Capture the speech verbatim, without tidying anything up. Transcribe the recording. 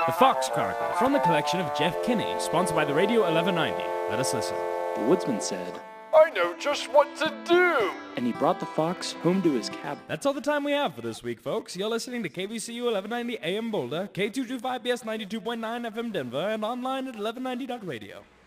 The Fox Chronicles, from the collection of Jeff Kinney, sponsored by the Radio eleven ninety. Let us listen. The woodsman said, I know just what to do! and he brought the fox home to his cabin. That's all the time we have for this week, folks. You're listening to K V C U eleven ninety A M Boulder, K two twenty-five B S ninety-two point nine F M Denver, and online at eleven ninety dot radio.